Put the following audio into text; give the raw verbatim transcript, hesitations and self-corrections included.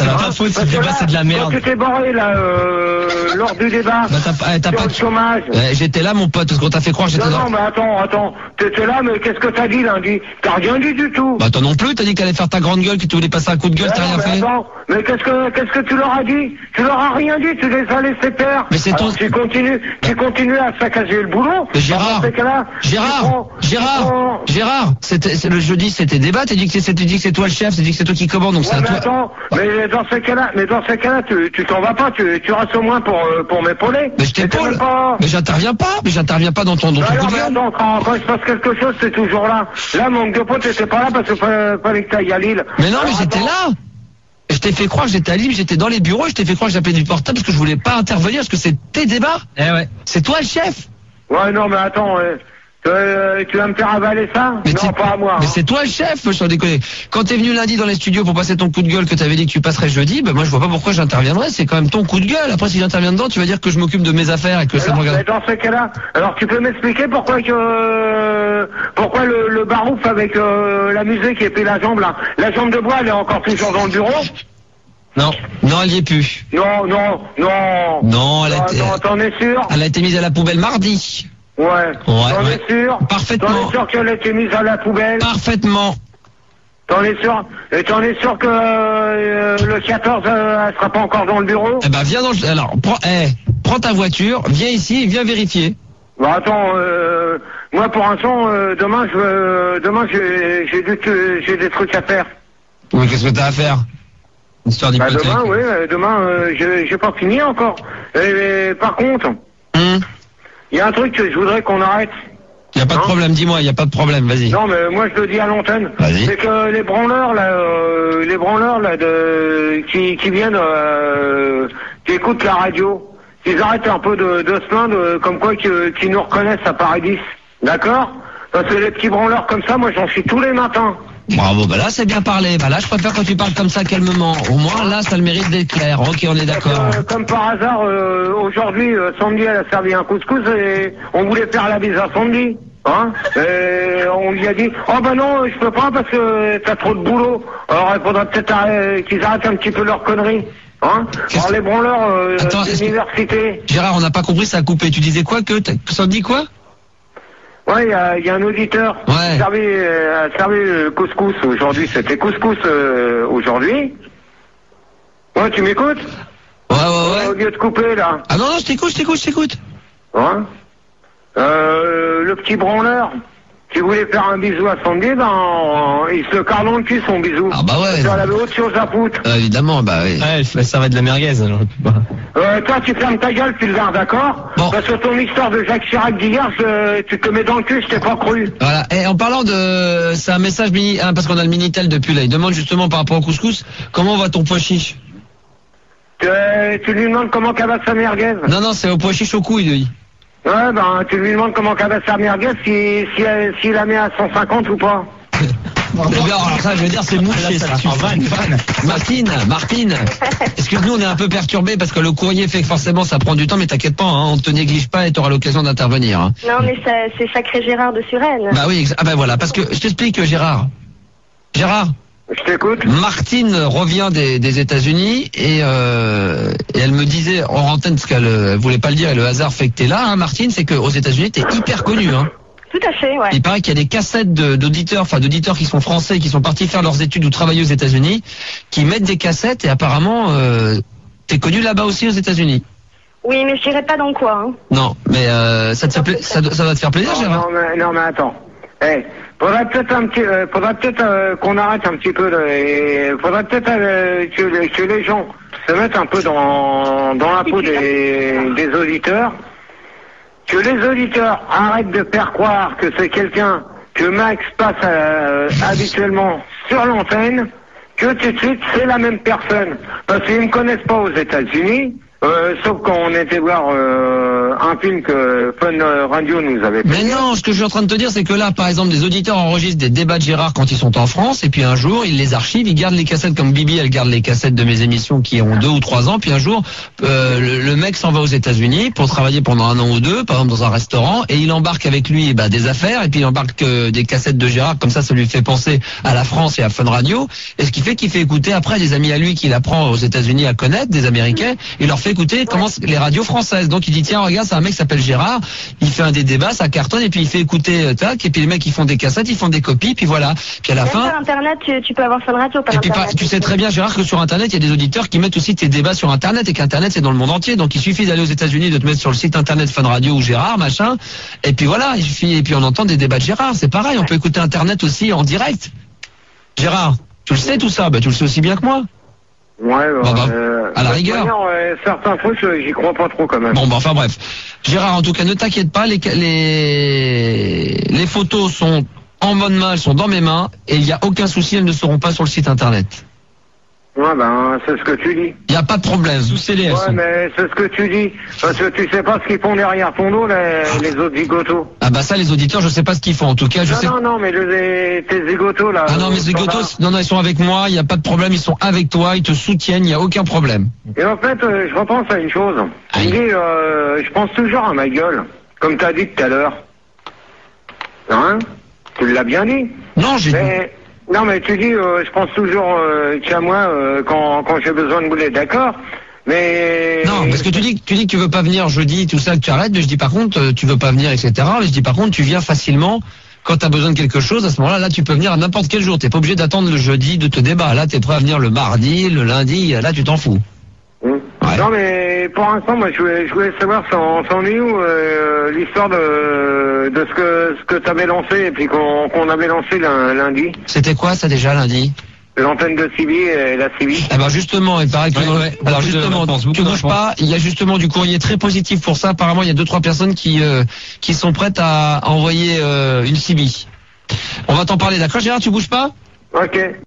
c'est pas ta faute, ce débat c'est de la merde. Quand tu t'es barré là, euh, lors du débat, bah, t'as, t'as sur pas le chômage. Ouais, j'étais là mon pote, parce qu'on t'a fait croire que j'étais non, dans... Non mais attends, attends, t'étais là, mais qu'est-ce que t'as dit lundi? T'as rien dit du tout. Bah toi non plus, t'as dit qu'elle allait faire ta grande gueule, que tu voulais passer un coup de gueule, ouais, t'as rien mais fait. Attends, mais qu'est-ce que qu'est-ce que tu leur as dit? Tu leur as rien dit, tu les as laissés faire. Mais c'est ton... Tu continues, tu continues à saccager le boulot. Mais Gérard, Gérard, Gérard, Gérard, prends... Gérard, c'était, c'est le jeudi, c'était débat, t'as dit que c'est, t'as dit que c'est toi le chef, t'as dit que c'est toi qui commande, donc ouais, c'est à mais toi. Attends, mais dans ces cas-là, mais dans ces cas-là, tu, tu t'en vas pas, tu, tu restes au moins pour, pour m'épauler. Mais je t'épaule. Pas... Mais j'interviens pas, mais j'interviens pas dans ton, dans ton alors, coup de gueule. Donc, quand, quand il se passe quelque chose, c'est toujours là. Là, mon deux potes, t'étais pas là parce qu'il fallait, fallait que t'ailles à Lille. Mais non, alors, mais j'étais attends. là. Je t'ai fait croire que j'étais à Lille, j'étais dans les bureaux, je t'ai fait croire que j'appelais du portable parce que je voulais pas intervenir parce que c'est tes débats. Eh ouais. C'est toi le chef. Ouais, non, mais attends, euh, euh, tu vas me faire avaler ça? Mais non, pas à moi. Mais hein. c'est toi le chef, je t'en déconne. Quand t'es venu lundi dans les studios pour passer ton coup de gueule que t'avais dit que tu passerais jeudi, ben moi je vois pas pourquoi j'interviendrais, c'est quand même ton coup de gueule. Après si j'interviens dedans, tu vas dire que je m'occupe de mes affaires et que ça me regarde. Mais dans ce cas-là, alors tu peux m'expliquer pourquoi que euh, pourquoi le, le barouf avec euh, la musique et puis la jambe là, la jambe de bois elle est encore toujours dans le bureau? Non, non, elle y est plus. Non, non, non. Non, elle a non, été. non, t'en es sûr? Elle a été mise à la poubelle mardi. Ouais. Ouais. T'en ouais. es sûr? Parfaitement. T'en es sûr qu'elle a été mise à la poubelle? Parfaitement. T'en es sûr? Et t'en es sûr que euh, le quatorze, euh, elle sera pas encore dans le bureau? Eh ben viens dans le... Alors, prends, eh, prends ta voiture, viens ici, viens vérifier. Bon attends, euh, moi pour l'instant, euh, demain je euh, demain j'ai j'ai du j'ai des trucs à faire. Oui, qu'est-ce que t'as à faire? Une histoire Bah d'hypothèque. demain, oui, euh, demain euh, j'ai j'ai pas fini encore. Et, et, par contre, il Hum. y a un truc que je voudrais qu'on arrête. Y a pas de Non. problème, dis-moi, y a pas de problème, vas-y. Non mais moi je le dis à l'antenne. Vas-y. C'est que les branleurs là, euh, les branleurs là de qui qui viennent, euh, qui écoutent la radio, ils arrêtent un peu de, de se plaindre, euh, comme quoi que- qu'ils nous reconnaissent à Paradis. D'accord? Parce que les petits branleurs comme ça, moi j'en suis tous les matins. Bravo, bah là c'est bien parlé. Bah là je préfère quand tu parles comme ça calmement. Au moins là ça a le mérite d'être clair. Ok, on est d'accord. Euh, comme par hasard, euh, aujourd'hui, euh, Sandy elle a servi un couscous et on voulait faire la bise à Sandy. Hein, et on lui a dit, oh ben non, je peux pas parce que t'as trop de boulot. Alors il faudrait peut-être arrêter- qu'ils arrêtent un petit peu leurs conneries. Hein. Alors les branleurs euh, Attends, est-ce que- d'université. Gérard, on n'a pas compris, ça a coupé. Tu disais quoi que, que ça me dit quoi? Ouais, il y a, y a un auditeur Ouais. qui servait, euh, a servi le couscous aujourd'hui. C'était couscous euh, aujourd'hui. Ouais, tu m'écoutes? Ouais, ouais, Au ouais. lieu de couper là. Ah non, non, je t'écoute, je t'écoute, je t'écoute. Hein, euh, le petit branleur qui voulait faire un bisou à Sandy, ben, en- il se carre dans le cul son bisou. Ah bah ouais. Parce qu'elle avait autre chose à foutre. Euh, évidemment, bah oui. Ouais, elle servait de la merguez, alors. Euh, toi, tu fermes ta gueule, tu le gardes, d'accord? Bon. Parce que ton histoire de Jacques Chirac d'hier, je- tu te mets dans le cul, je t'ai pas cru. Voilà. Et en parlant de, c'est un message mini, hein, parce qu'on a le Minitel depuis là. Il demande justement par rapport au couscous, comment va ton pois chiche? Tu, tu lui demandes comment qu'elle va sa merguez. Non, non, c'est au pois chiche au couille, lui. Ouais, ben, tu lui demandes comment qu'elle va sa merguez, si, si, elle- si la met à cent cinquante ou pas. Alors ça, je veux dire, c'est mouché, ça. Martine, Martine, excuse-nous, on est un peu perturbé parce que le courrier fait que forcément ça prend du temps, mais t'inquiète pas, hein, on te néglige pas et t'auras l'occasion d'intervenir. Hein. Non, mais ça, c'est sacré Gérard de Suresnes. Bah oui, exa- ah bah voilà, parce que je t'explique, Gérard. Gérard, Je t'écoute. Martine revient des, des États-Unis et, euh, et elle me disait en antenne, parce qu'elle euh, voulait pas le dire et le hasard fait que t'es là, hein, Martine, c'est qu'aux États-Unis t'es hyper connue. Hein. Tout à fait, ouais. Il paraît qu'il y a des cassettes de- d'auditeurs, enfin d'auditeurs qui sont français, qui sont partis faire leurs études ou travailler aux États-Unis, qui mettent des cassettes et apparemment euh, t'es connu là-bas aussi aux États-Unis. Oui, mais je dirais pas dans quoi. Hein. Non, mais euh, ça, te fait pla- ça, doit- ça va te faire plaisir, Non, Gérard. non, mais, non, mais attends. Eh, faudrait peut-être un petit, euh, faudrait peut-être euh, qu'on arrête un petit peu. Le, et faudrait peut-être euh, que, les- que les gens se mettent un peu dans dans la peau des, des auditeurs. Que les auditeurs arrêtent de faire croire que c'est quelqu'un que Max passe euh, habituellement sur l'antenne, que tout de suite c'est la même personne. Parce qu'ils ne me connaissent pas aux États-Unis. Euh, sauf quand on était voir euh, un film que Fun Radio nous avait fait. Mais non, ce que je suis en train de te dire, c'est que là, par exemple, des auditeurs enregistrent des débats de Gérard quand ils sont en France, et puis un jour, ils les archivent, ils gardent les cassettes comme Bibi, elle garde les cassettes de mes émissions qui ont deux ou trois ans, puis un jour, euh, le, le mec s'en va aux États-Unis pour travailler pendant un an ou deux, par exemple dans un restaurant, et il embarque avec lui bah, des affaires, et puis il embarque euh, des cassettes de Gérard, comme ça, ça lui fait penser à la France et à Fun Radio, et ce qui fait qu'il fait écouter après des amis à lui qu'il apprend aux États-Unis à connaître, des Américains, il leur fait écouter comment les radios françaises. Donc il dit tiens regarde, c'est un mec qui s'appelle Gérard, il fait un des débats, ça cartonne, et puis il fait écouter euh, tac, et puis les mecs ils font des cassettes, ils font des copies, puis voilà. Puis à la Même fin. sur Internet, tu, tu peux avoir Fun Radio par Et puis Internet. pas, tu sais très bien Gérard que sur Internet il y a des auditeurs qui mettent aussi tes débats sur Internet, et qu'Internet c'est dans le monde entier. Donc il suffit d'aller aux États-Unis, de te mettre sur le site Internet Fun Radio ou Gérard machin, et puis voilà, il suffit, et puis on entend des débats de Gérard. C'est pareil, on peut écouter Internet aussi en direct. Gérard, tu le sais tout ça, bah tu le sais aussi bien que moi. Ouais, bah, Bon, bah, euh, à la de rigueur. manière, ouais, certains trucs, euh, j'y crois pas trop quand même. Bon, bah, enfin bref. Gérard, en tout cas, ne t'inquiète pas, les, les, les photos sont en bonne main, elles sont dans mes mains, et il n'y a aucun souci, elles ne seront pas sur le site internet. Ouais, ben, c'est ce que tu dis. Il n'y a pas de problème. Sous scellé, Ouais, mais c'est ce que tu dis. Parce que tu sais pas ce qu'ils font derrière ton dos, les, les autres zigotos. Ah bah ça, les auditeurs, je sais pas ce qu'ils font. En tout cas, je non, sais. non, non, mais les, tes zigotos, là. Ah non, mais ils les sont zigotos, là. non, non, ils sont avec moi, il n'y a pas de problème, ils sont avec toi, ils te soutiennent, il n'y a aucun problème. Et en fait, euh, je repense à une chose. Je Aïe. me dis, euh, je pense toujours à ma gueule. Comme t'as dit tout à l'heure. Hein? Tu l'as bien dit. Non, j'ai Mais, non, mais tu dis, euh, je pense toujours euh, qu'à moi euh, quand, quand j'ai besoin de bouler, d'accord? Mais... Non, parce que tu dis, tu dis que tu veux pas venir jeudi, tout ça, que tu arrêtes, mais je dis par contre, euh, tu veux pas venir, et cetera. Mais je dis par contre, tu viens facilement quand tu as besoin de quelque chose. À ce moment-là, là, tu peux venir à n'importe quel jour. T'es pas obligé d'attendre le jeudi de te débat. Là, t'es prêt à venir le mardi, le lundi, là, tu t'en fous. Hum. Ouais. Non, mais pour l'instant, moi, je voulais, je voulais savoir s'en s'en est où euh, l'histoire de, de ce que ce que t'avais lancé et puis qu'on qu'on avait lancé lun- lundi. C'était quoi, ça, déjà, lundi? L'antenne de Civi et la Civi. Eh ben justement, il paraît que Ouais, ouais, alors beaucoup de justement, réponses, tu beaucoup de bouges réponses. pas. Il y a justement du courrier très positif pour ça. Apparemment, il y a deux trois personnes qui euh, qui sont prêtes à envoyer euh, une C B. On va t'en parler, d'accord, Gérard? Tu bouges pas? Ok.